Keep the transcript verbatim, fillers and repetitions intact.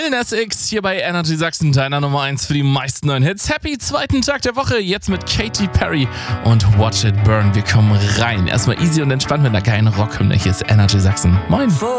Lil Nas X hier bei Energy Sachsen, deiner Nummer eins für die meisten neuen Hits. Happy zweiten Tag der Woche, jetzt mit Katy Perry und Watch It Burn. Wir kommen rein. Erstmal easy und entspannt mit einer geilen Rockhymne. Hier ist Energy Sachsen. Moin.